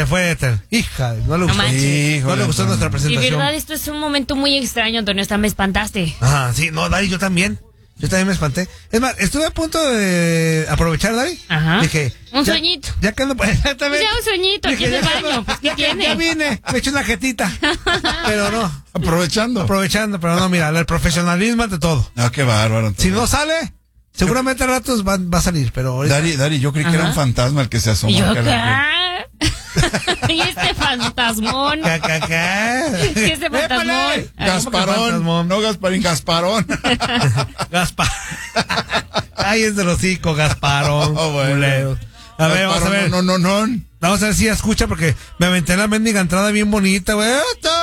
Se fue Éter. Hija, no le gustó. No le gustó nuestra presentación. De verdad, esto es un momento muy extraño, Antonio. Hasta me espantaste. Ajá, sí, no, Dari, yo también. Yo también me espanté. Es más, estuve a punto de aprovechar, Dari. Ajá. Dije, un sueñito. Ya que ando, exactamente. Ya un sueñito, aquí en el baño. Pues, ¿qué tiene? Ya vine, me eché una jetita. Pero no. Aprovechando, pero no, mira, el profesionalismo ante todo. Ah, qué bárbaro. Antonio. Si no sale, seguramente a ratos va a salir, pero ahorita... Dari, yo creí que era un fantasma el que se asomó. ¿Yo qué? ¿Y este fantasmón? ¿Qué es este fantasmón? Gasparón, no Gasparín, Gasparón. Ay, es de los hocico, Gasparón. Bueno. A ver, vamos a ver. No. Vamos a ver si escucha, porque me aventé la mendiga entrada bien bonita, güey.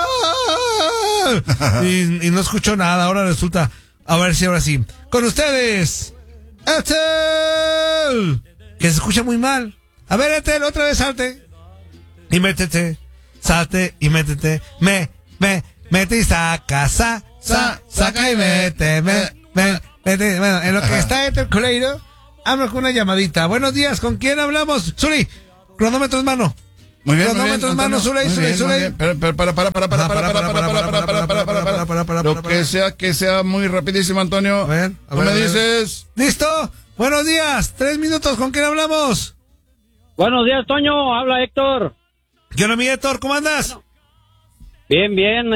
Y no escuchó nada, ahora resulta. A ver si ahora sí. Con ustedes, Ethel. Que se escucha muy mal. A ver, Ethel, otra vez salte. Y métete, salte y métete, mete y saca y mete, mete. Bueno, en lo que está Ethel Coleiro, hablo con una llamadita. Buenos días, ¿con quién hablamos? Zuli, cronómetro en mano. Muy bien, cronómetro en mano, Zuli. Lo que sea muy rapidísimo, Antonio. ¿Tú me dices? ¿Listo? Buenos días, 3 minutos, ¿con quién hablamos? Buenos días, Toño, habla Héctor. ¿Qué onda, mi Héctor? ¿Cómo andas? Bien,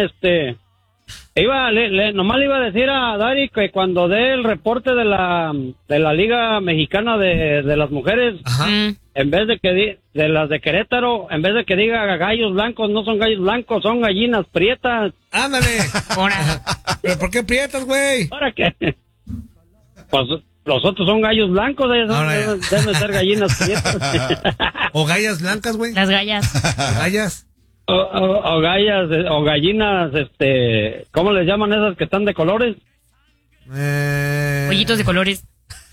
nomás le iba a decir a Dari que cuando dé el reporte de la Liga Mexicana de las Mujeres, en vez de que de las de Querétaro, en vez de que diga gallos blancos, no son gallos blancos, son gallinas prietas. Ándale. ¿Pero por qué prietas, güey? ¿Para qué? Pues los otros son gallos blancos, deben ser gallinas prietas. O gallas blancas, güey. Las gallas. Gallas. O gallas, o gallinas, ¿cómo les llaman esas que están de colores? Pollitos de colores.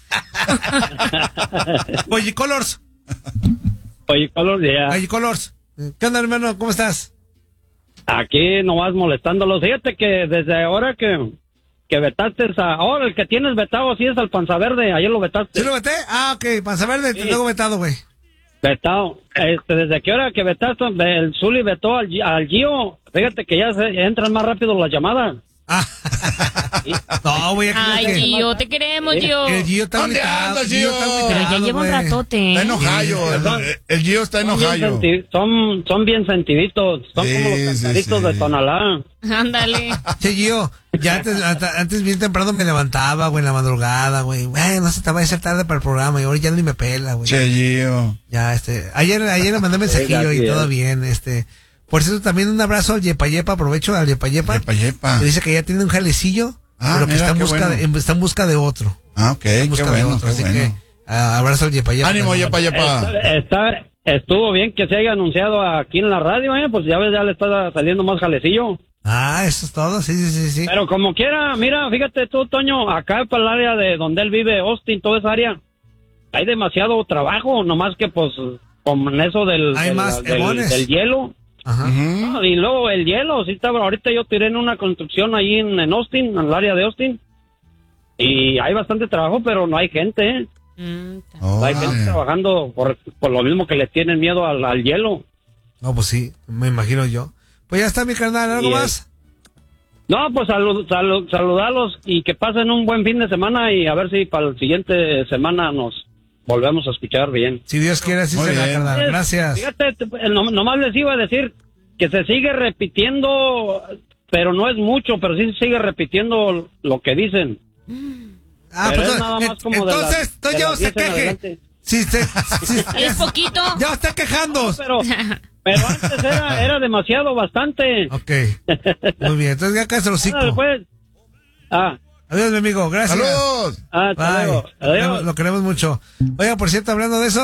Pollicolors. Pollicolors, ya. Pollicolors. ¿Qué onda, hermano? ¿Cómo estás? Aquí nomás molestándolos. Fíjate que desde ahora que vetaste ahora el que tienes vetado sí es al Panza Verde, ayer lo vetaste. ¿Sí lo veté? Ah, ok, Panza Verde, sí. Te tengo vetado, güey. Vetado. Desde qué hora que vetaste, el Zuli vetó al Gio, fíjate que ya entran más rápido las llamadas. No, güey. Ay, Gio, te queremos, Gio. El Gio está ¿Dónde andas, Gio? Pero ya lleva un ratote. Está enojado. El Gio está enojado. Son bien sentiditos. Son como los cantaritos de Tonalá. Ándale. Che, Gio, ya antes bien temprano me levantaba, güey, en la madrugada, güey. Bueno, no se te va a hacer tarde para el programa y ahora ya ni me pela, güey. Che, Gio. Ya, ayer le mandé mensajillo y todo bien, Por cierto, también un abrazo al Yepa, aprovecho al Yepa. Que dice que ya tiene un jalecillo, pero que está en busca de otro. Ah, ok, qué bueno. Así que, abrazo al Yepa. Ánimo, Yepa. Estuvo bien que se haya anunciado aquí en la radio, pues ya ves, ya le está saliendo más jalecillo. Ah, eso es todo, sí. Pero como quiera, mira, fíjate tú, Toño, acá para el área de donde él vive, Austin, toda esa área, hay demasiado trabajo, nomás que pues, con eso del hielo. Ajá. No, y luego el hielo, sí estaba, ahorita yo tiré en una construcción ahí en Austin, en el área de Austin, y hay bastante trabajo, pero no hay gente, No hay gente trabajando por lo mismo que le tienen miedo al hielo. No, pues sí, me imagino yo. Pues ya está, mi carnal, ¿algo más? No, pues saludarlos y que pasen un buen fin de semana y a ver si para la siguiente semana nos volvemos a escuchar bien. Si Dios quiere, así será, carnal. Gracias. Fíjate, nomás les iba a decir que se sigue repitiendo, pero no es mucho, pero sí se sigue repitiendo lo que dicen. Ah, pero pues es nada más como entonces, ya se queje. Sí, es poquito. Ya está quejando. No, pero antes era demasiado, bastante. Ok. Muy bien, entonces ya acá se lo cico. Adiós, mi amigo, gracias. ¡Saludos! Hasta luego. Adiós. Lo queremos mucho. Oiga, por cierto, hablando de eso,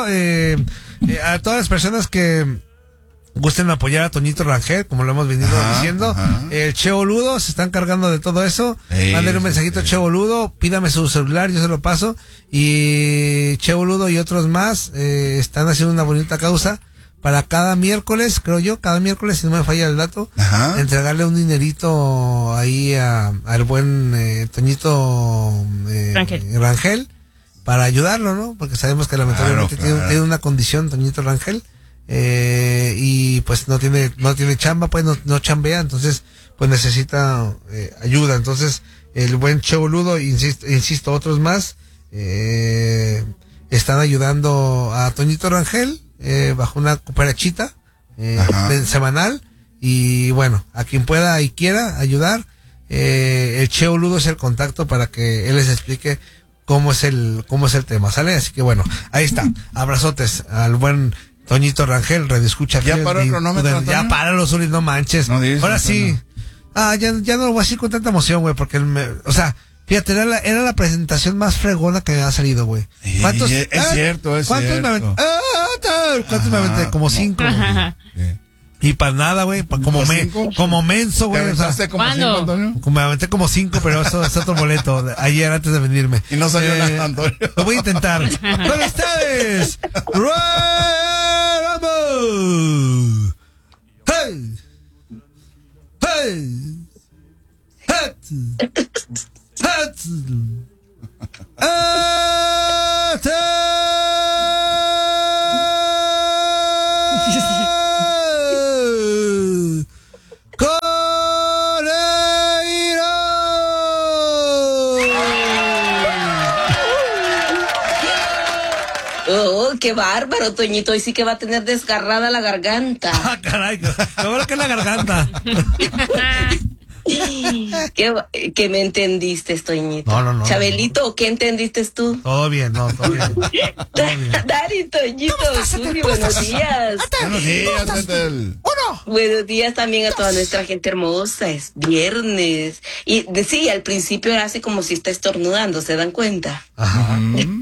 a todas las personas que gusten apoyar a Toñito Rangel, como lo hemos venido diciendo, el Che Boludo se están cargando de todo eso. Mándale un mensajito a Che Boludo, pídame su celular, yo se lo paso. Y Che Boludo y otros más están haciendo una bonita causa para cada miércoles, creo yo, si no me falla el dato, entregarle un dinerito ahí al buen Toñito Rangel para ayudarlo, ¿no? Porque sabemos que lamentablemente tiene una condición, Toñito Rangel. y pues no tiene chamba, pues no chambea, entonces pues necesita ayuda. Entonces el buen Cheboludo, insisto, otros más están ayudando a Toñito Rangel bajo una cooperachita semanal. Y bueno, a quien pueda y quiera ayudar, el Cheboludo es el contacto para que él les explique cómo es el tema, ¿sale? Así que bueno, ahí está. Abrazotes al buen Toñito Rangel, radioescucha. ¿Ya paró el cronómetro, Antonio? Ya páralo, Zuli, no manches. No dices, ahora sí. Antonio. Ya no lo voy a decir con tanta emoción, güey, porque o sea, fíjate, era la presentación más fregona que me ha salido, güey. ¿Cuántos? Es cierto, es ¿cuántos cierto. ¿Cuántos me aventé? Como 5. Y para nada, güey, como menso, güey. O sea, como 5, Antonio? Me aventé como 5, pero eso es otro boleto, ayer antes de venirme. Y no salió nada, Antonio. Lo voy a intentar. Con ustedes, Royal Rumble. ¡Hey! ¡Hey! ¡Hat! ¡Hat! Oh, qué bárbaro, Toñito. Hoy sí que va a tener desgarrada la garganta. Ah, caray, lo bueno que es la garganta. ¿Qué me entendiste, Toñito? No. Chabelito, ¿qué entendiste tú? Todo bien, todo bien. Dari, Toñito, Zuli, buenos días. Buenos días, Etel. Buenos días también a toda nuestra gente hermosa. Es viernes. Y sí, al principio hace como si está estornudando, ¿se dan cuenta? Ajá.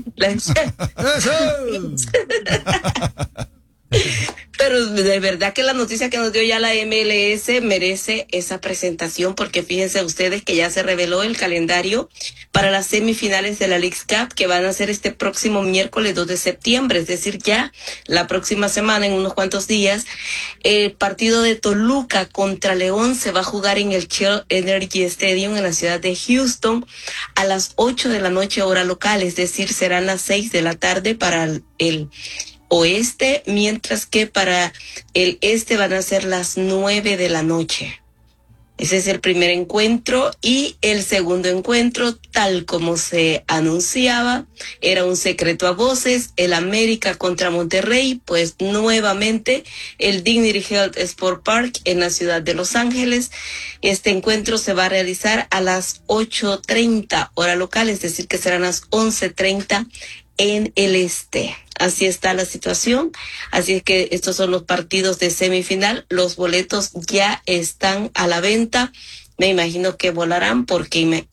Pero de verdad que la noticia que nos dio ya la MLS merece esa presentación, porque fíjense ustedes que ya se reveló el calendario para las semifinales de la Leagues Cup, que van a ser este próximo miércoles 2 de septiembre, es decir, ya la próxima semana, en unos cuantos días. El partido de Toluca contra León se va a jugar en el Shell Energy Stadium en la ciudad de Houston a las 8 de la noche hora local, es decir, serán las 6 de la tarde para el oeste, mientras que para el este van a ser las 9 de la noche. Ese es el primer encuentro, y el segundo encuentro, tal como se anunciaba, era un secreto a voces, el América contra Monterrey, pues nuevamente el Dignity Health Sport Park en la ciudad de Los Ángeles. Este encuentro se va a realizar a las 8:30 hora local, es decir, que serán las 11:30 en el este. Así está la situación. Así es que estos son los partidos de semifinal. Los boletos ya están a la venta. Me imagino que volarán porque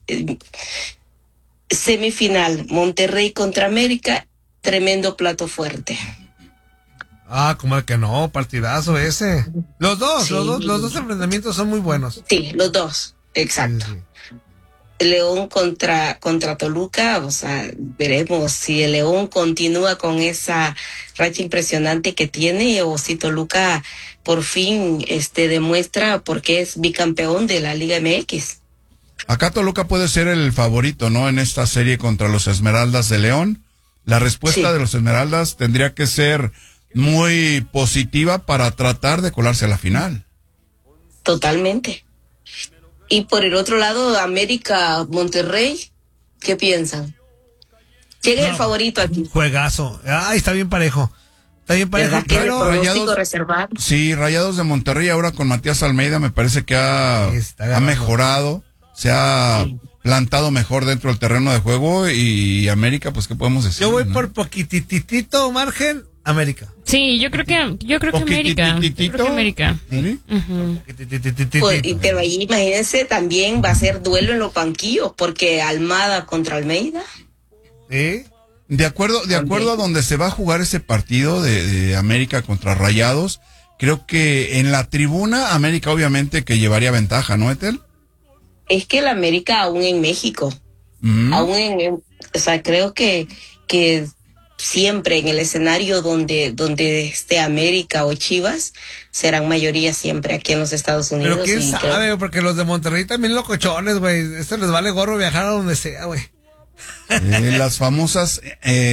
semifinal, Monterrey contra América, tremendo plato fuerte. Como el que no, partidazo ese. Los dos enfrentamientos son muy buenos. Sí, los dos, exacto. Sí. León contra Toluca, o sea, veremos si el León continúa con esa racha impresionante que tiene, o si Toluca por fin demuestra por qué es bicampeón de la Liga MX. Acá Toluca puede ser el favorito, ¿no? En esta serie contra los Esmeraldas de León. La respuesta de los Esmeraldas tendría que ser muy positiva para tratar de colarse a la final. Totalmente. Y por el otro lado, América, Monterrey, ¿qué piensan? ¿Quién es el favorito aquí? Juegazo. Está bien parejo. Está bien parejo. Pero Rayados, reservado. Sí, Rayados de Monterrey ahora con Matías Almeida me parece que ha mejorado, se ha plantado mejor dentro del terreno de juego, y América, pues, ¿qué podemos decir? Yo voy por poquititito margen, América. Sí, yo creo que América. Yo creo que América. ¿Sí? Pues, pero ahí imagínense, también va a ser duelo en los banquillos, porque Almada contra Almeida. ¿Sí? De acuerdo a donde se va a jugar ese partido de América contra Rayados, creo que en la tribuna América obviamente que llevaría ventaja, ¿no, Etel? Es que el América aún en México, o sea, creo que siempre en el escenario donde esté América o Chivas, serán mayoría siempre aquí en los Estados Unidos. Pero quién sabe, porque los de Monterrey también locochones, güey. Esto les vale gorro viajar a donde sea, güey. Las famosas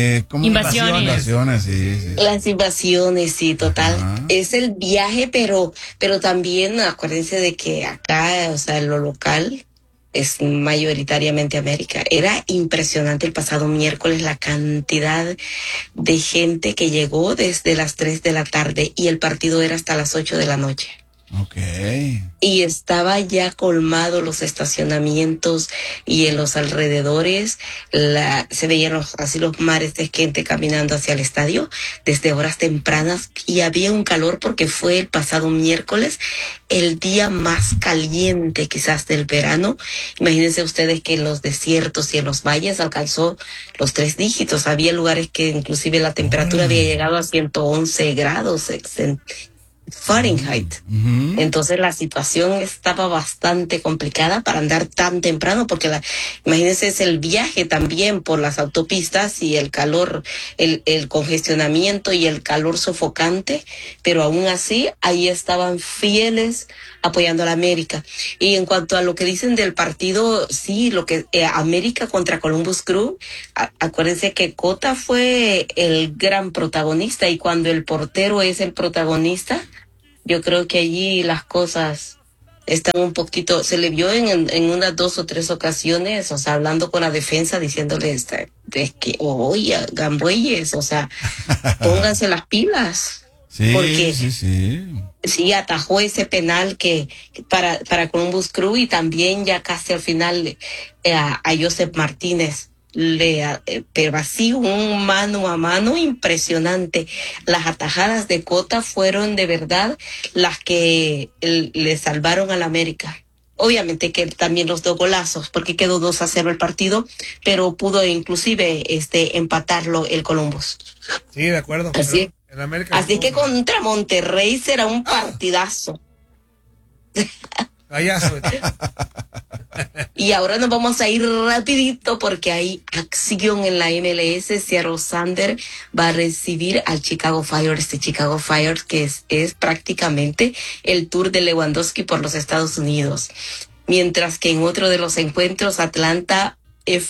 invasiones. Sí. Las invasiones, sí, total. Ajá. Es el viaje, pero también acuérdense de que acá, o sea, lo local es mayoritariamente América. Era impresionante el pasado miércoles la cantidad de gente que llegó desde las 3 de la tarde y el partido era hasta las 8 de la noche. Okay. Y estaba ya colmado los estacionamientos y en los alrededores se veían así los mares de gente caminando hacia el estadio desde horas tempranas y había un calor porque fue el pasado miércoles el día más caliente quizás del verano. Imagínense ustedes que en los desiertos y en los valles alcanzó los 3 dígitos. Había lugares que inclusive la temperatura había llegado a 111 grados Fahrenheit. Entonces la situación estaba bastante complicada para andar tan temprano porque imagínense, es el viaje también por las autopistas y el calor, el congestionamiento y el calor sofocante, pero aún así ahí estaban fieles apoyando a la América. Y en cuanto a lo que dicen del partido, sí, lo que América contra Columbus Crew, acuérdense que Cota fue el gran protagonista y cuando el portero es el protagonista, yo creo que allí las cosas están un poquito, se le vio en unas 2 o 3 ocasiones, o sea, hablando con la defensa, diciéndole es que, oye, Gambueyes, o sea, pónganse las pilas. Sí, porque sí, atajó ese penal que para Columbus Crew y también ya casi al final a Joseph Martínez. Pero así un mano a mano impresionante. Las atajadas de Cota fueron de verdad las que le salvaron a la América. Obviamente que también los 2 golazos, porque quedó 2-0 el partido, pero pudo inclusive empatarlo el Columbus. Sí, de acuerdo. Así que contra Monterrey será un partidazo. Y ahora nos vamos a ir rapidito porque hay acción en la MLS. Seattle Sander va a recibir al Chicago Fire. Chicago Fire que es prácticamente el tour de Lewandowski por los Estados Unidos. Mientras que en otro de los encuentros, Atlanta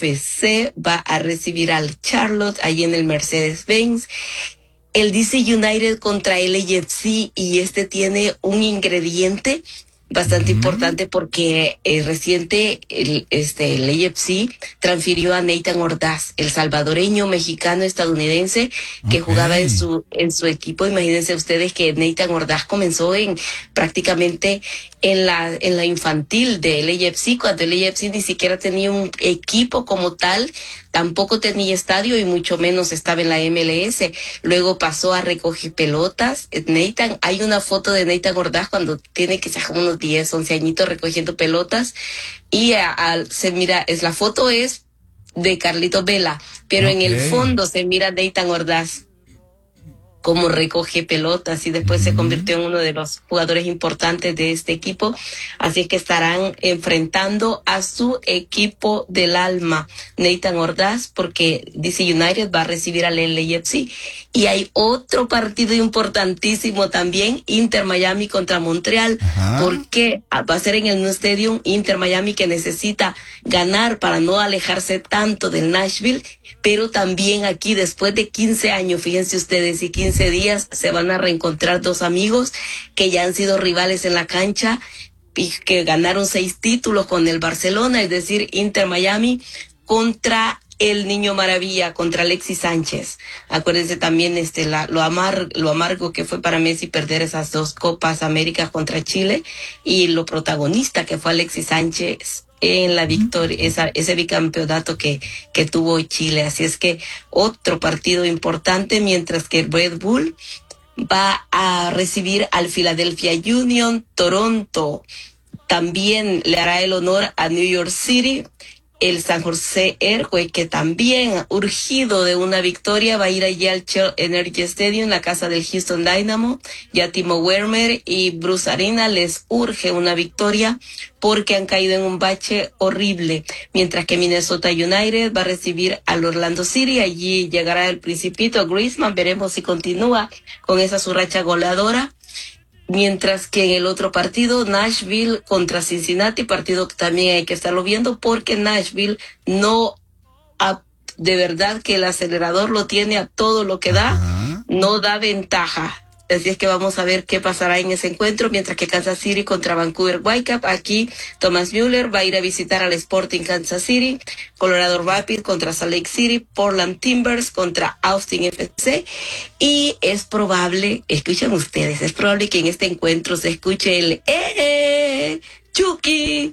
FC va a recibir al Charlotte allí en el Mercedes-Benz. El DC United contra el LAFC y tiene un ingrediente bastante importante porque reciente el LAFC transfirió a Nathan Ordaz, el salvadoreño mexicano estadounidense que jugaba en su equipo. Imagínense ustedes que Nathan Ordaz comenzó prácticamente en la infantil de LAFC, cuando el LAFC ni siquiera tenía un equipo como tal, tampoco tenía estadio y mucho menos estaba en la MLS. Luego pasó a recoger pelotas. Nathan, hay una foto de Nathan Ordaz cuando tiene que ser unos 10, 11 añitos recogiendo pelotas y se mira, la foto es de Carlito Vela, pero en el fondo se mira Nathan Ordaz como recoge pelotas y después se convirtió en uno de los jugadores importantes de este equipo. Así es que estarán enfrentando a su equipo del alma, Nathan Ordaz, porque DC United va a recibir al LAFC. Y hay otro partido importantísimo también, Inter Miami contra Montreal, porque va a ser en el New Stadium. Inter Miami que necesita ganar para no alejarse tanto del Nashville, pero también aquí después de 15 años, fíjense ustedes, y 15 días se van a reencontrar 2 amigos que ya han sido rivales en la cancha y que ganaron 6 títulos con el Barcelona, es decir, Inter Miami contra el Niño Maravilla, contra Alexis Sánchez. Acuérdense también lo amargo que fue para Messi perder esas 2 Copas Américas contra Chile y lo protagonista que fue Alexis Sánchez en la victoria, ese bicampeonato que tuvo Chile. Así es que otro partido importante, mientras que Red Bull va a recibir al Philadelphia Union. Toronto también le hará el honor a New York City. El San José Earthquake, que también urgido de una victoria, va a ir allí al Shell Energy Stadium, la casa del Houston Dynamo. Ya Timo Werner y Bruce Arena les urge una victoria porque han caído en un bache horrible. Mientras que Minnesota United va a recibir al Orlando City. Allí llegará el Principito Griezmann. Veremos si continúa con esa su racha goleadora. Mientras que en el otro partido, Nashville contra Cincinnati, partido que también hay que estarlo viendo porque Nashville no ha de verdad que el acelerador lo tiene a todo lo que da, no da ventaja. Así es que vamos a ver qué pasará en ese encuentro, mientras que Kansas City contra Vancouver Whitecaps. Aquí Thomas Müller va a ir a visitar al Sporting Kansas City, Colorado Rapids contra Salt Lake City, Portland Timbers contra Austin FC. Y es probable, escuchen ustedes, es probable que en este encuentro se escuche el Chucky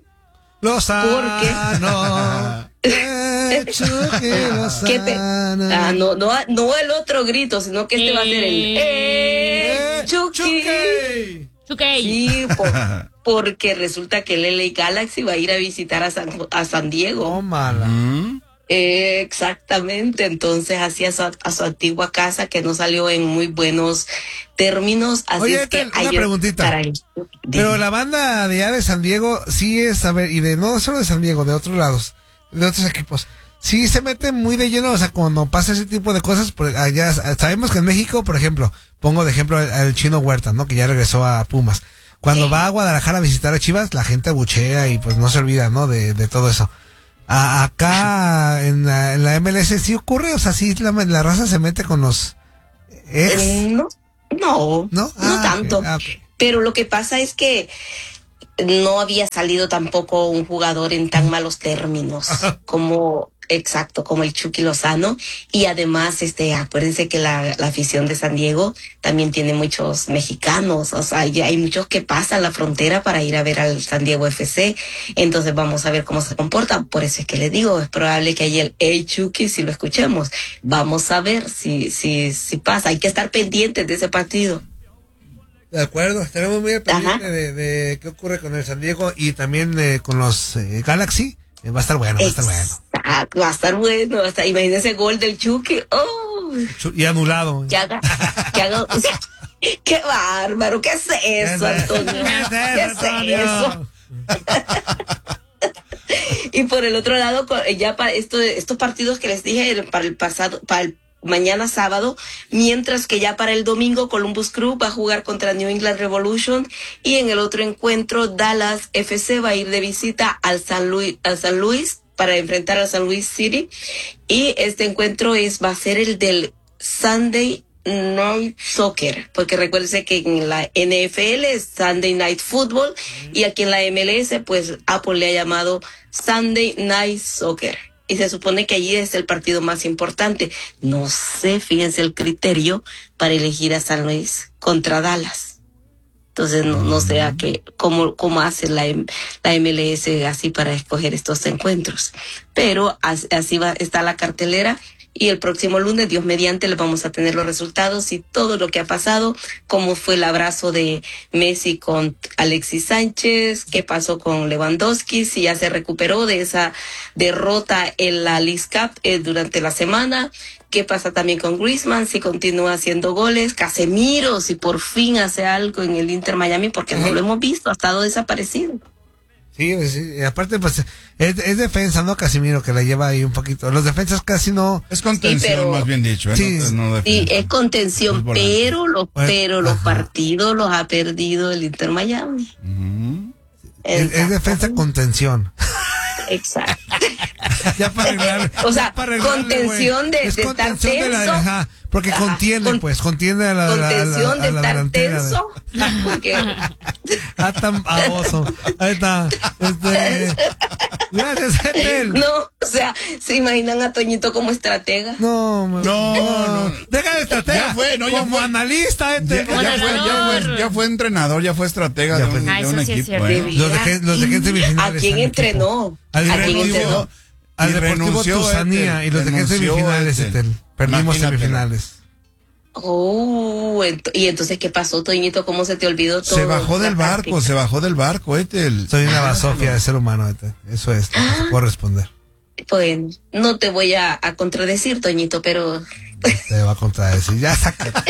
Lozano. Chucky Lozano. No el otro grito, sino que este va a ser el Chucky. Sí, porque resulta que el LA Galaxy va a ir a visitar a San Diego. Oh, mala. Exactamente, entonces hacia a su antigua casa, que no salió en muy buenos términos. Así Oye, es que una preguntita. Pero la banda de allá de San Diego sí es, a ver, y de no solo de San Diego, de otros lados, de otros equipos, sí se mete muy de lleno, o sea, cuando pasa ese tipo de cosas, por allá sabemos que en México, por ejemplo, pongo de ejemplo al Chino Huerta, ¿no? Que ya regresó a Pumas. Cuando va a Guadalajara a visitar a Chivas, la gente abuchea y pues no se olvida, ¿no? De todo eso. Acá en la MLS sí ocurre, o sea, sí la raza se mete con los ex. No tanto. Okay. Pero lo que pasa es que no había salido tampoco un jugador en tan malos términos como el Chucky Lozano. Y además, acuérdense que la afición de San Diego también tiene muchos mexicanos, o sea, hay muchos que pasan la frontera para ir a ver al San Diego FC. Entonces vamos a ver cómo se comportan. Por eso es que les digo, es probable que haya el Chucky si lo escuchemos. Vamos a ver si pasa. Hay que estar pendientes de ese partido. De acuerdo, estaremos muy pendientes de qué ocurre con el San Diego y también con los Galaxy. Va a estar bueno, va a estar bueno. Va a estar bueno. Hasta imagínense gol del Chucky. Oh. Y anulado. Qué bárbaro. ¿Qué es eso, Antonio? ¿Qué es eso? Y por el otro lado, ya para estos partidos que les dije para el mañana sábado, mientras que ya para el domingo Columbus Crew va a jugar contra New England Revolution, y en el otro encuentro Dallas FC va a ir de visita al San Luis para enfrentar al San Luis City, y este encuentro va a ser el del Sunday Night Soccer, porque recuérdense que en la NFL es Sunday Night Football y aquí en la MLS pues Apple le ha llamado Sunday Night Soccer. Y se supone que allí es el partido más importante. No sé, fíjense el criterio para elegir a San Luis contra Dallas. Entonces no sé cómo hace la MLS así para escoger estos encuentros. Pero así está la cartelera. Y el próximo lunes, Dios mediante, les vamos a tener los resultados y todo lo que ha pasado, cómo fue el abrazo de Messi con Alexis Sánchez, qué pasó con Lewandowski, si ya se recuperó de esa derrota en la Leagues Cup durante la semana, qué pasa también con Griezmann, si continúa haciendo goles, Casemiro, si por fin hace algo en el Inter Miami, porque no lo hemos visto, ha estado desaparecido. Sí, aparte pues es defensa, ¿no? Casimiro, que la lleva ahí un poquito. Los defensas casi no. Es contención, más bien dicho, ¿eh? Sí, sí, es contención, pero los partidos los ha perdido el Inter Miami. Es defensa contención. Exacto. Ya para arreglar. O sea, contención de estar tenso. Porque contiende a la contención de estar tenso. Tan baboso. Ahí está. Gracias, Ethel. No, o sea, ¿se imaginan a Toñito como estratega? No. Deja de estratega. Ya fue, como analista, Ethel. Ya fue entrenador, ya fue estratega de un equipo. Los dejé en semifinales. ¿A quién entrenó? Al Deportivo Tusanía, y los dejé en semifinales, Ethel. Perdimos semifinales. Y entonces, ¿qué pasó, Toñito? ¿Cómo se te olvidó todo? Se bajó del barco, Ethel. Soy una basofia de ser humano, Ethel. Eso es, no puedo responder. Pues, no te voy a contradecir, Toñito, pero... Te va a contradecir, ya sácate.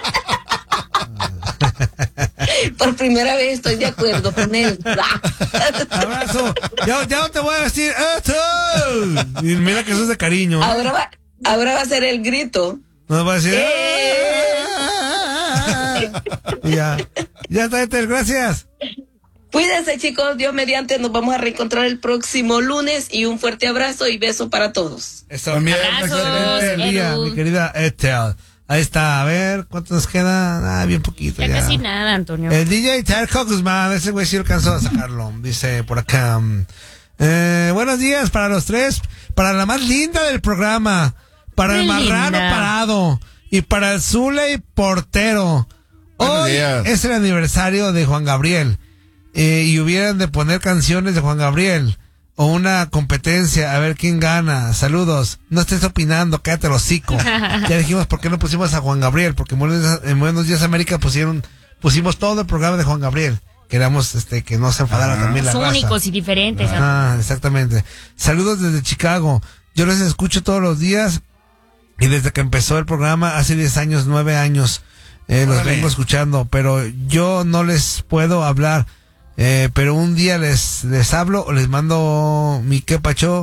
Por primera vez estoy de acuerdo con él. Abrazo. Ya no te voy a decir esto. Y mira que eso es de cariño. Ahora va a ser el grito. No va a decir. Ya está, Ethel, gracias. Cuídense, chicos. Dios mediante, nos vamos a reencontrar el próximo lunes. Y un fuerte abrazo y beso para todos. Eso, excelente día, mi querida Ethel. Ahí está, a ver, ¿cuánto nos queda? Bien poquito. Ya casi nada, Antonio. El DJ Terco Guzmán, ese güey sí alcanzó a sacarlo. Dice por acá. Buenos días para los tres, para la más linda del programa, para el marrano parado y para el Zule portero. Hoy es el aniversario de Juan Gabriel y hubieran de poner canciones de Juan Gabriel o una competencia, a ver quién gana. Saludos. No estés opinando, cállate el hocico. Ya dijimos por qué no pusimos a Juan Gabriel, porque en Buenos Días América pusimos todo el programa de Juan Gabriel. Queramos que no se enfadara también la raza. Son únicos y diferentes. Exactamente. Saludos desde Chicago. Yo les escucho todos los días y desde que empezó el programa hace 10 años, 9 años, los vengo escuchando, pero yo no les puedo hablar. Pero un día les hablo o les mando mi quepacho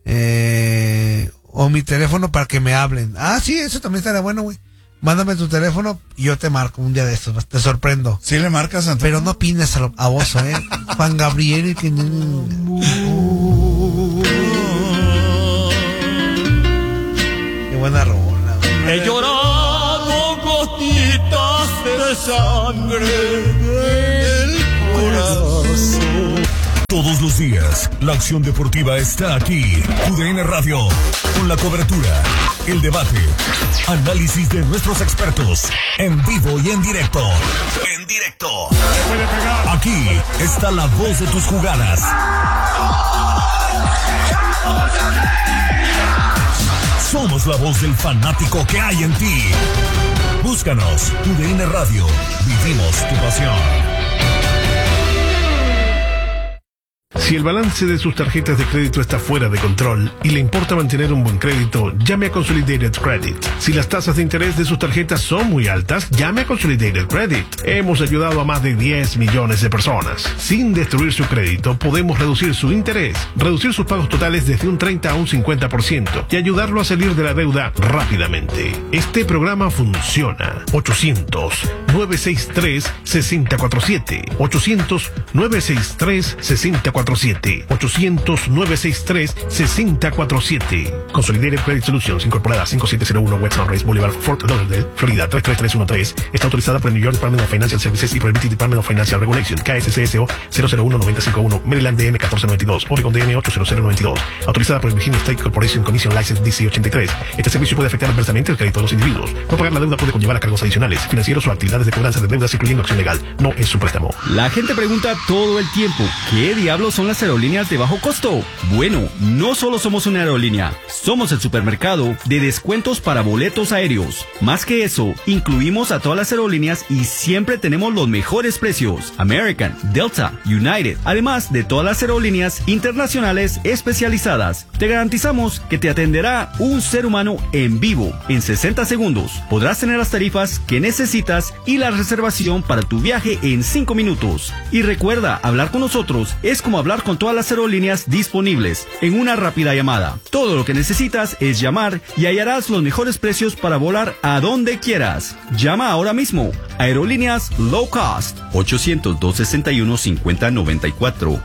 o mi teléfono para que me hablen. Sí, eso también estaría bueno, güey. Mándame tu teléfono y yo te marco un día de estos, te sorprendo. ¿Sí le marcas, Antonio? Pero no opines a vos, Juan Gabriel. Qué buena rola. He llorado gotitas de sangre del corazón. Todos los días, la acción deportiva está aquí. UDN Radio, con la cobertura, el debate, análisis de nuestros expertos, en vivo y en directo. En directo. Aquí está la voz de tus jugadas. Somos la voz del fanático que hay en ti. Búscanos, UDN Radio. Vivimos tu pasión. Si el balance de sus tarjetas de crédito está fuera de control y le importa mantener un buen crédito, llame a Consolidated Credit. Si las tasas de interés de sus tarjetas son muy altas, llame a Consolidated Credit. Hemos ayudado a más de 10 millones de personas. Sin destruir su crédito, podemos reducir su interés, reducir sus pagos totales desde un 30 a un 50% y ayudarlo a salir de la deuda rápidamente. Este programa funciona. 800-963-6047. 800-963-6047. 800-963-6047. Consolidated Credit Solutions, incorporada 5701 West Sunrise Boulevard, Fort Lauderdale, Florida 33313. Está autorizada por el New York Department of Financial Services y por el British Department of Financial Regulation, KSCSO 001951, Maryland DM 1492, Oregon DM 80092. Autorizada por el Virginia State Corporation Commission License DC 83. Este servicio puede afectar adversamente el crédito de los individuos. No pagar la deuda puede conllevar a cargos adicionales, financieros o actividades de cobranza de deudas, incluyendo acción legal. No es un préstamo. La gente pregunta todo el tiempo, ¿qué diablos son las aerolíneas de bajo costo? Bueno, no solo somos una aerolínea, somos el supermercado de descuentos para boletos aéreos. Más que eso, incluimos a todas las aerolíneas y siempre tenemos los mejores precios. American, Delta, United, además de todas las aerolíneas internacionales especializadas. Te garantizamos que te atenderá un ser humano en vivo en 60 segundos. Podrás tener las tarifas que necesitas y la reservación para tu viaje en 5 minutos. Y recuerda, hablar con nosotros es como hablar con todas las aerolíneas disponibles en una rápida llamada. Todo lo que necesitas es llamar y hallarás los mejores precios para volar a donde quieras. Llama ahora mismo. Aerolíneas Low Cost. 800-261-5094.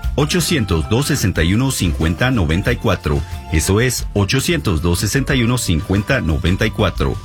800-261-5094. Eso es 800-261-5094.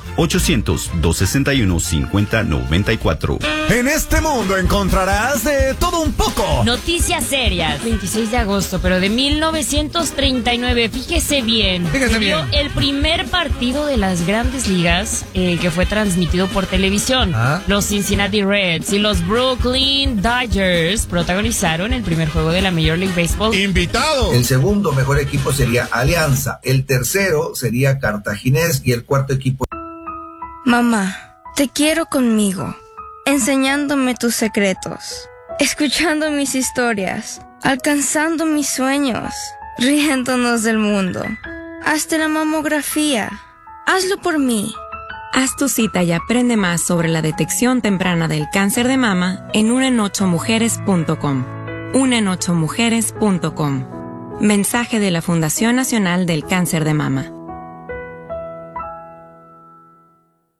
800-261-5094. En este mundo encontrarás de todo un poco. Noticias serias. 26 de agosto, pero de 1939. Fíjese bien. El primer partido de las Grandes Ligas que fue transmitido por televisión. Los Cincinnati Reds y los Brooklyn Dodgers protagonizaron el primer juego de la Major League Baseball. ¡Invitado! El segundo mejor equipo sería Alianza. El tercero sería Cartaginés y el cuarto equipo... Mamá, te quiero conmigo, enseñándome tus secretos, escuchando mis historias, alcanzando mis sueños, riéndonos del mundo. Hazte la mamografía. Hazlo por mí. Haz tu cita y aprende más sobre la detección temprana del cáncer de mama en unenochomujeres.com. unenochomujeres.com. Mensaje de la Fundación Nacional del Cáncer de Mama.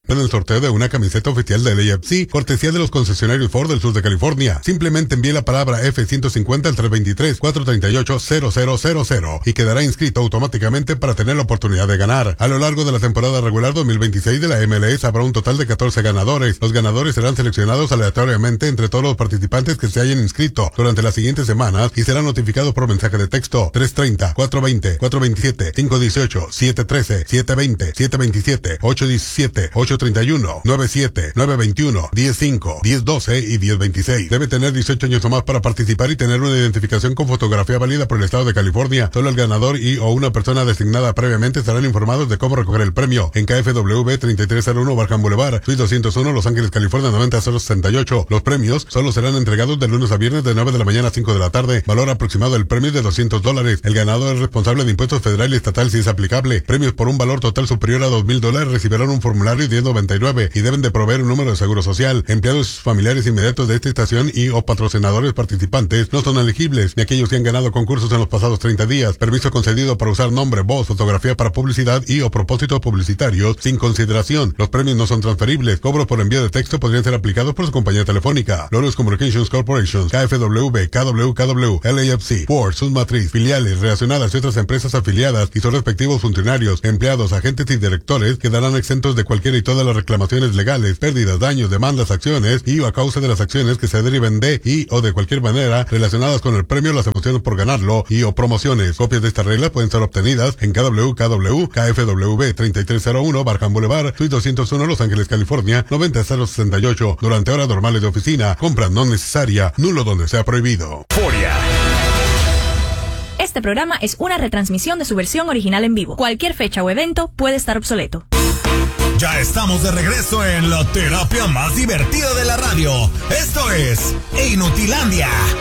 En el sorteo de una camiseta oficial del AFC, cortesía de los concesionarios Ford del sur de California. Simplemente envíe la palabra F-150 al 323-438-0000 y quedará inscrito automáticamente para tener la oportunidad de ganar. A lo largo de la temporada regular 2026 de la MLS habrá un total de 14 ganadores. Los ganadores serán seleccionados aleatoriamente entre todos los participantes que se hayan inscrito durante las siguientes semanas y serán notificados por mensaje de texto 330, 420, 427, 518, 713, 720, 727, 817, 831, 97, 921, 105, 1012 y 1026. Debe tener 18 años o más para participar y tener una identificación con fotografía válida por el estado de California. Solo el ganador y o una persona designada previamente estarán informados de cómo recoger el premio en KFW 3301 Barham Boulevard, Suite 201, Los Ángeles, California 90068. Los premios solo serán entregados de lunes a viernes de 9 de la mañana a 5 de la tarde. Valor aproximado del premio es de $200. El ganador es responsable de impuestos federal y estatal si es aplicable. Premios por un valor total superior a $2,000 recibirán un formulario 1099 y deben de proveer un número de seguro social. Empleados y sus familiares inmediatos de esta estación y o patrocinadores participantes no son elegibles, ni aquellos que han ganado concursos en los pasados 30 días. Permiso concedido para usar nombre, voz, fotografía para publicidad y o propósitos publicitarios sin consideración. Los premios no son transferibles. Cobros por envío de texto podrían ser aplicados por su compañía telefónica. Loros Communications Corporation, KFW, KWKW, LAFC, Ford, sus matriz, filiales relacionadas y otras empresas afiliadas y sus respectivos funcionarios, empleados, agentes y directores quedarán exentos de cualquiera y todas las reclamaciones legales, pérdidas, daños, demandas, acciones y o a causa de las acciones que se deriven de y o de cualquier manera relacionadas con el premio, las emociones por ganarlo y o promociones. Copias de esta regla pueden ser obtenidas en KFW, KFW 3301 Barham Boulevard, Suite 201 Los Ángeles, California 90068 durante horas normales de oficina. Compra no necesaria, nulo donde sea prohibido. Este programa es una retransmisión de su versión original en vivo. Cualquier fecha o evento puede estar obsoleto. Ya estamos de regreso en la terapia más divertida de la radio. Esto es Inutilandia.